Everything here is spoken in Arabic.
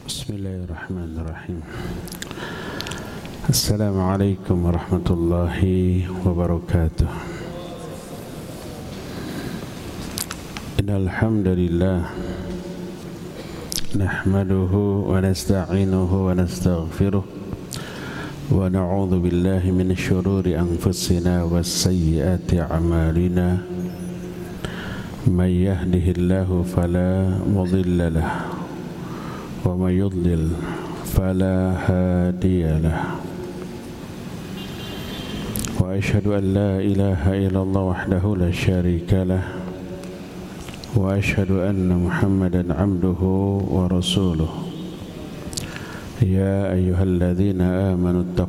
Bismillahirrahmanirrahim. Assalamualaikum warahmatullahi wabarakatuh. Innal hamdalillah nahmaduhu wa nasta'inuhu wa nastaghfiruh wa na'udzu billahi min syururi anfusina was sayyiati a'malina. May yahdihillahu fala mudilla lahu وَمَنْ يُضْلِلْ فَلَا هَادِيَ لَهُ وَأَشْهَدُ أَنْ لَا إِلَهَ إِلَّا اللَّهُ وَحْدَهُ لَا شَرِيكَ لَهُ وَأَشْهَدُ أَنَّ مُحَمَّدًا عَبْدُهُ وَرَسُولُهُ يَا أَيُّهَا الَّذِينَ آمَنُوا